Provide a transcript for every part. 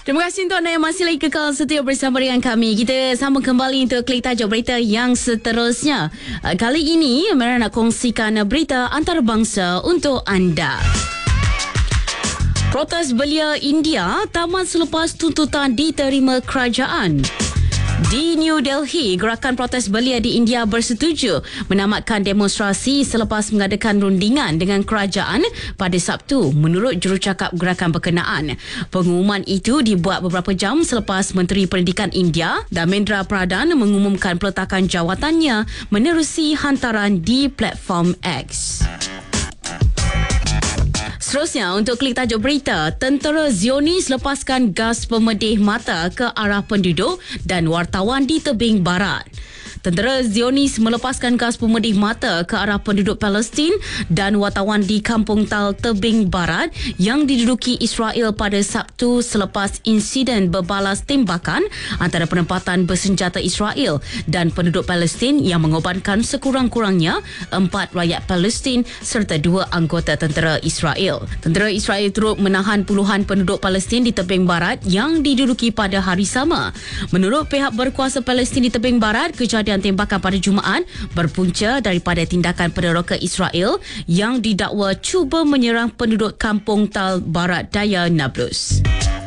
Terima kasih untuk anda yang masih lagi kekal setia bersama dengan kami. Kita sambung kembali untuk klik tajuk berita yang seterusnya. Kali ini, Mera nak kongsikan berita antarabangsa untuk anda. Protes belia India tamat selepas tuntutan diterima kerajaan. Di New Delhi, gerakan protes belia di India bersetuju menamatkan demonstrasi selepas mengadakan rundingan dengan kerajaan pada Sabtu, menurut jurucakap gerakan berkenaan. Pengumuman itu dibuat beberapa jam selepas Menteri Pendidikan India, Dharmendra Pradhan, mengumumkan peletakan jawatannya menerusi hantaran di platform X. Seterusnya, untuk klik tajuk berita, tentera Zionis lepaskan gas pemedih mata ke arah penduduk dan wartawan di tebing barat. Tentera Zionis melepaskan gas pemedih mata ke arah penduduk Palestin dan wartawan di Kampung Tal Tebing Barat yang diduduki Israel pada Sabtu selepas insiden berbalas tembakan antara penempatan bersenjata Israel dan penduduk Palestin yang mengorbankan sekurang-kurangnya 4 rakyat Palestin serta 2 anggota tentera Israel. Tentera Israel turut menahan puluhan penduduk Palestin di Tebing Barat yang diduduki pada hari sama. Menurut pihak berkuasa Palestin di Tebing Barat, kejadian tembakan pada Jumaat berpunca daripada tindakan peneroka Israel yang didakwa cuba menyerang penduduk Kampung Tal Barat Daya Nablus.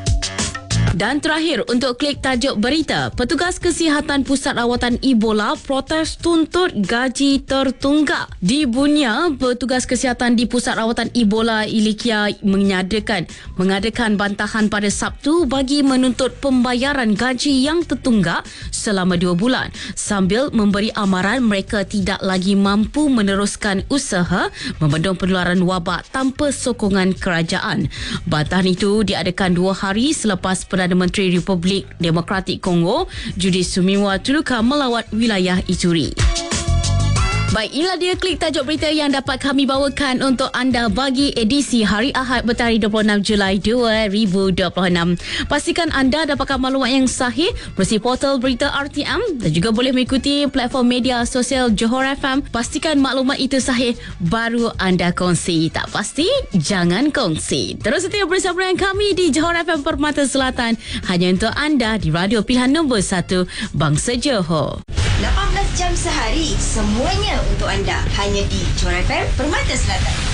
Dan terakhir, untuk klik tajuk berita, petugas kesihatan pusat rawatan Ebola protes tuntut gaji tertunggak. Di Bunia, petugas kesihatan di pusat rawatan Ebola Ilikia mengadakan bantahan pada Sabtu bagi menuntut pembayaran gaji yang tertunggak selama 2 bulan sambil memberi amaran mereka tidak lagi mampu meneruskan usaha membendung penularan wabak tanpa sokongan kerajaan. Bantahan itu diadakan 2 hari selepas Perdana Menteri Republik Demokratik Kongo, Judith Suminwa Tuluka melawat wilayah Ituri. Baik, inilah dia klik tajuk berita yang dapat kami bawakan untuk anda bagi edisi hari Ahad bertarikh 26 Julai 2026. Pastikan anda dapatkan maklumat yang sahih melalui portal berita RTM dan juga boleh mengikuti platform media sosial Johor FM. Pastikan maklumat itu sahih baru anda kongsi. Tak pasti, jangan kongsi. Terus setia bersama dengan kami di Johor FM Permata Selatan, hanya untuk anda di radio pilihan nombor 1 Bangsa Johor. 18 jam sehari, semuanya untuk anda. Hanya di Johor FM Permata Selatan.